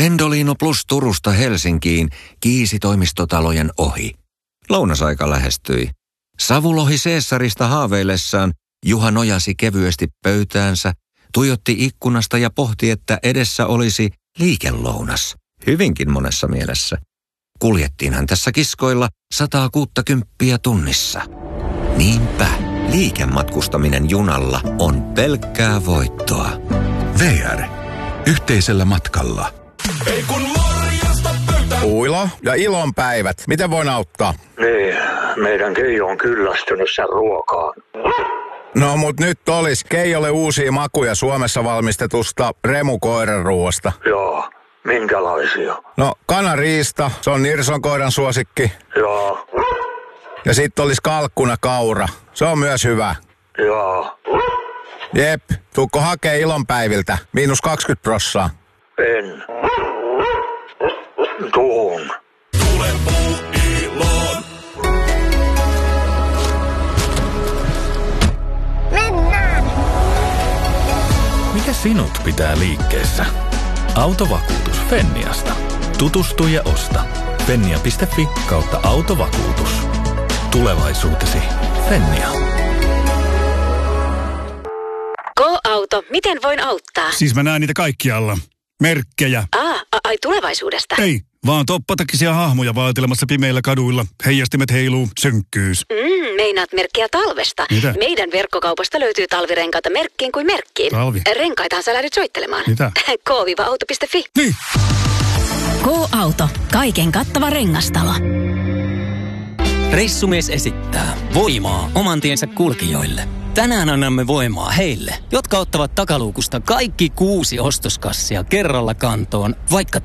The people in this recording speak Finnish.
Pendolino Plus Turusta Helsinkiin kiisi toimistotalojen ohi. Lounasaika lähestyi. Savulohi Caesarista haaveillessaan Juha nojasi kevyesti pöytäänsä, tuijotti ikkunasta ja pohti, että edessä olisi liikelounas. Hyvinkin monessa mielessä. Kuljettiinhan tässä kiskoilla 160 tunnissa. Niinpä, liikematkustaminen junalla on pelkkää voittoa. VR. Yhteisellä matkalla. Ei kun morjesta pöytä. Uilo ja ilonpäivät. Miten voin auttaa? Niin, meidän Keijo on kyllästynyt sen ruokaan. No mut nyt olis Keijolle uusia makuja Suomessa valmistetusta remukoiranruoasta. Joo, minkälaisia? No kanariista, se on Nirson koiran suosikki. Joo, Ja sitten olis kalkkuna kaura, se on myös hyvä. joo, Jep, tuukko hakee ilonpäiviltä, -20%. en. Tuun. Tule Puuiloon. Mennään! Mikä sinut pitää liikkeessä? Autovakuutus Fenniasta. Tutustu ja osta. Fennia.fi/autovakuutus. Tulevaisuutesi. Fennia. Go-auto, miten voin auttaa? Siis mä näen niitä kaikkialla. Merkkejä. Ai tulevaisuudesta? Ei, vaan toppatakisia hahmoja vaatelemassa pimeillä kaduilla. Heijastimet heiluu, synkkyys. Meinaat merkkiä talvesta. Mitä? Meidän verkkokaupasta löytyy talvirenkaita merkkiin kuin merkkiin. Talvi? Renkaitahan sä lähdyt soittelemaan. Mitä? K-auto.fi. Niin. K-auto. Kaiken kattava rengastalo. Reissumies esittää voimaa oman tiensä kulkijoille. Tänään annamme voimaa heille, jotka ottavat takaluukusta kaikki 6 ostoskassia kerralla kantoon, vaikka